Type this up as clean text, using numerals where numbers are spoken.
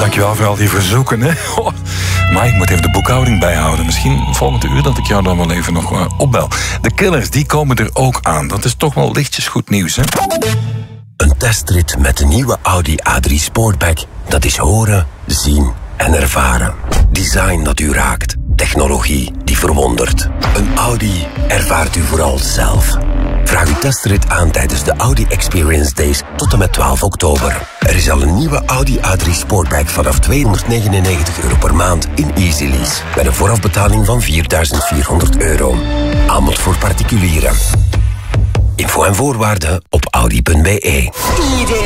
Dankjewel voor al die verzoeken. Hè. Oh, maar ik moet even de boekhouding bijhouden. Misschien volgende uur dat ik jou dan wel even nog opbel. De Killers, die komen er ook aan. Dat is toch wel lichtjes goed nieuws, hè? Een testrit met de nieuwe Audi A3 Sportback. Dat is horen, zien en ervaren. Design dat u raakt. Technologie die verwondert. Een Audi ervaart u vooral zelf. Vraag uw testrit aan tijdens de Audi Experience Days tot en met 12 oktober. Er is al een nieuwe Audi A3 Sportback vanaf €299 per maand in Easy Lease. Met een voorafbetaling van €4.400. Aanbod voor particulieren. Info en voorwaarden op audi.be.